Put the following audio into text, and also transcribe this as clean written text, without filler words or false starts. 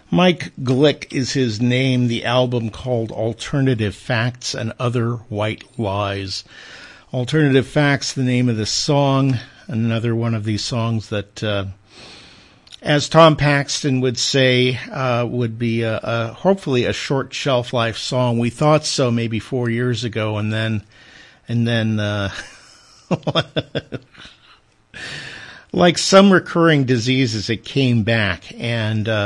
Mike Glick is his name. The album called Alternative Facts and Other White Lies. Alternative Facts, the name of the song. Another one of these songs that, as Tom Paxton would say, would be hopefully a short shelf life song. We thought so maybe 4 years ago, and then like some recurring diseases, it came back, and